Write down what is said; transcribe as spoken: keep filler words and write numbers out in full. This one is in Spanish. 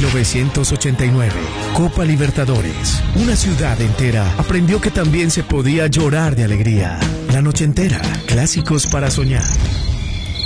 novecientos ochenta y nueve, Copa Libertadores. Una ciudad entera aprendió que también se podía llorar de alegría. La noche entera, clásicos para soñar.